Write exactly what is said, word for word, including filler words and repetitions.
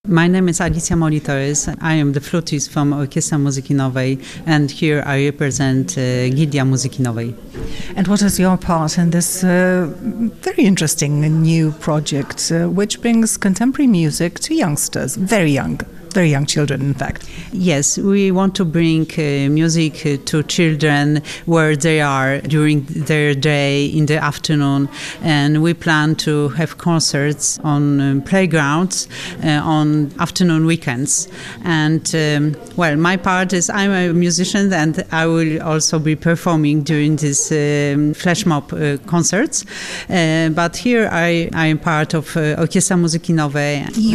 My name is Alicja Moli-Torres. I am the flutist from Orkiestra Muzyki Nowej, and here I represent uh, Gildia Muzyki Nowej. And what is your part in this uh, very interesting new project, uh, which brings contemporary music to youngsters, very young? Very young children, in fact. Yes, we want to bring uh, music uh, to children where they are during their day in the afternoon, and we plan to have concerts on um, playgrounds uh, on afternoon weekends. And um, well, my part is I'm a musician, and I will also be performing during these um, flash mob uh, concerts. Uh, but here I, I am part of uh, Orkiestra Muzyki Nowej.